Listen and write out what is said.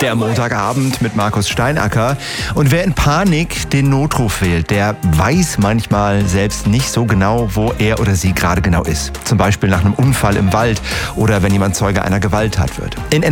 Der Montagabend mit Markus Steinacker. Und wer in Panik den Notruf wählt, der weiß manchmal selbst nicht so genau, wo er oder sie gerade genau ist. Zum Beispiel nach einem Unfall im Wald oder wenn jemand Zeuge einer Gewalttat wird. In